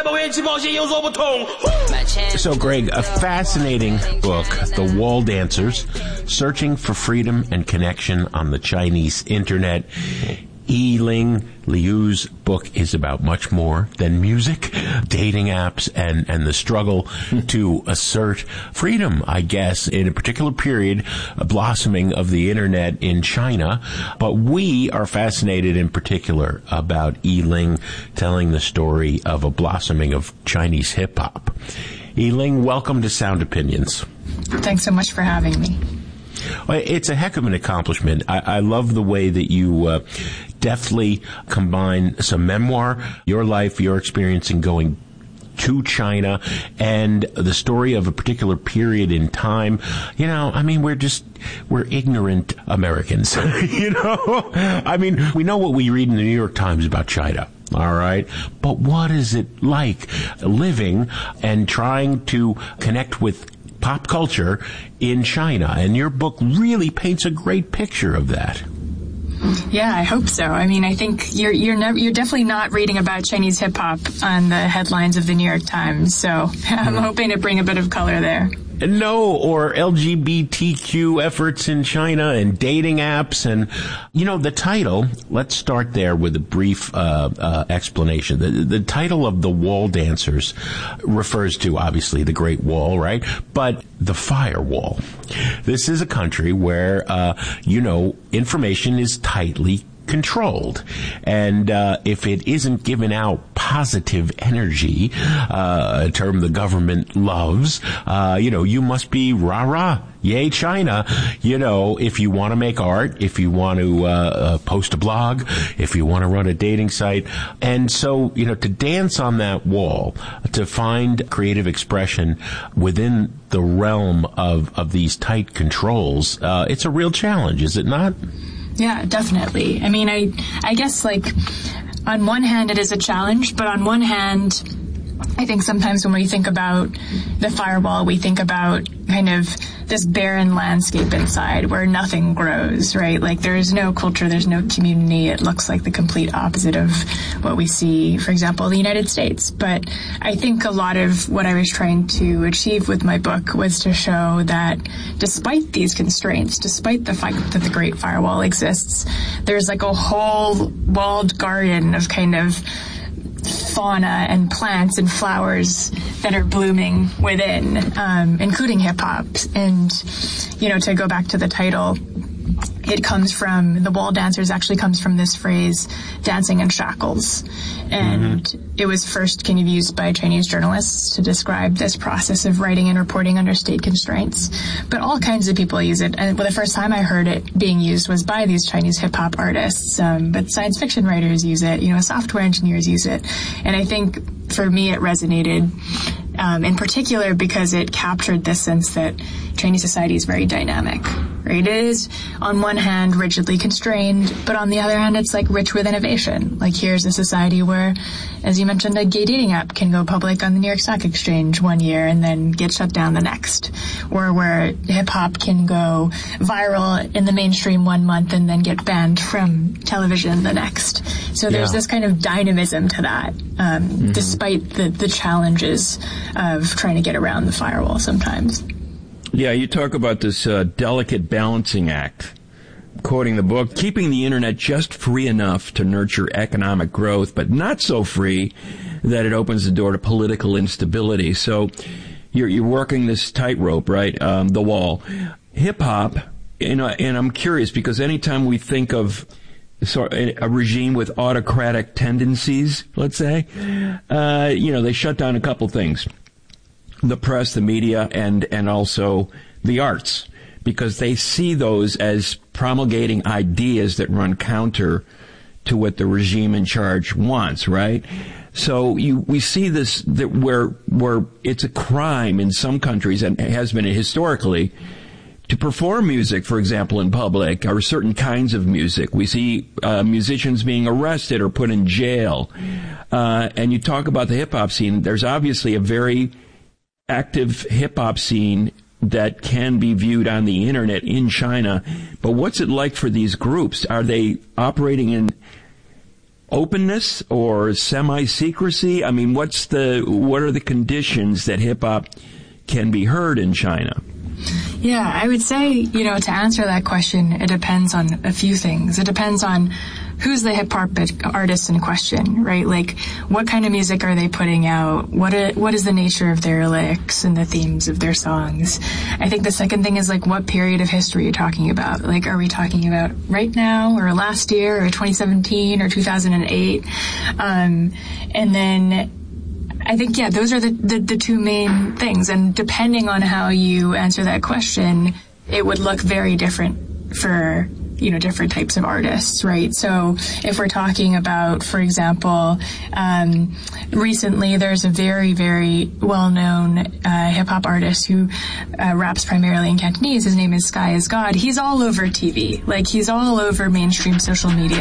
So, Greg, a fascinating book, The Wall Dancers, Searching for Freedom and Connection on the Chinese Internet. Yi-Ling Liu's book is about much more than music, dating apps, and the struggle to assert freedom, I guess, in a particular period, a blossoming of the Internet in China. But we are fascinated in particular about Yi-Ling telling the story of a blossoming of Chinese hip-hop. Yi-Ling, welcome to Sound Opinions. Thanks so much for having me. It's a heck of an accomplishment. I love the way that you deftly combine some memoir, your life, your experience in going to China, and the story of a particular period in time. You know, I mean, we're ignorant Americans. You know, I mean, we know what we read in the New York Times about China. All right. But what is it like living and trying to connect with pop culture in China? And your book really paints a great picture of that. Yeah, I hope so. I mean, I think you're definitely not reading about Chinese hip hop on the headlines of the New York Times. So I'm hoping to bring a bit of color there. No, or LGBTQ efforts in China and dating apps. And, you know, the title, let's start there with a brief explanation. The title of The Wall Dancers refers to, obviously, the Great Wall, right? But the firewall. This is a country where, information is tightly controlled. And if it isn't giving out positive energy, a term the government loves, you must be rah-rah, yay China, if you want to make art, if you want to post a blog, if you want to run a dating site. And so, to dance on that wall, to find creative expression within the realm of these tight controls, it's a real challenge, is it not? Yeah, definitely. I mean, I guess, on one hand, it is a challenge, but on one hand, I think sometimes when we think about the firewall, we think about kind of this barren landscape inside where nothing grows, right? Like there is no culture, there's no community. It looks like the complete opposite of what we see, for example, in the United States. But I think a lot of what I was trying to achieve with my book was to show that despite these constraints, despite the fact that the Great Firewall exists, there's like a whole walled garden of kind of fauna and plants and flowers that are blooming within, including hip-hop. And, to go back to the title, the Wall Dancers actually comes from this phrase, dancing in shackles. And it was first kind of used by Chinese journalists to describe this process of writing and reporting under state constraints. But all kinds of people use it. And the first time I heard it being used was by these Chinese hip-hop artists. But science fiction writers use it, software engineers use it. And I think for me it resonated in particular because it captured this sense that Chinese society is very dynamic, right? It is, on one hand, rigidly constrained, but on the other hand, it's like rich with innovation. Like here's a society where, as you mentioned, a gay dating app can go public on the New York Stock Exchange one year and then get shut down the next. Or where hip-hop can go viral in the mainstream one month and then get banned from television the next. So there's this kind of dynamism to that, despite the challenges of trying to get around the firewall sometimes. Yeah, you talk about this delicate balancing act. Quoting the book, keeping the internet just free enough to nurture economic growth, but not so free that it opens the door to political instability. So you're working this tightrope, right? The wall. Hip-hop, and I'm curious because anytime we think of a regime with autocratic tendencies, let's say, they shut down a couple things. The press, the media, and also the arts, because they see those as promulgating ideas that run counter to what the regime in charge wants, right? So we see this that where it's a crime in some countries, and has been historically, to perform music, for example, in public, or certain kinds of music. We see musicians being arrested or put in jail. And you talk about the hip-hop scene. There's obviously a very active hip-hop scene that can be viewed on the internet in China. But what's it like for these groups? Are they operating in openness or semi-secrecy? I mean, what are the conditions that hip-hop can be heard in China? Yeah, I would say, to answer that question, it depends on a few things. It depends on who's the hip-hop artist in question, right? Like, what kind of music are they putting out? What is the nature of their lyrics and the themes of their songs? I think the second thing is, like, what period of history you're talking about. Like, are we talking about right now, or last year, or 2017, or 2008? And then I think, those are the two main things. And depending on how you answer that question, it would look very different for, different types of artists, right? So if we're talking about, for example, recently there's a very, very well-known hip-hop artist who raps primarily in Cantonese. His name is Sky is God. He's all over TV. Like, he's all over mainstream social media.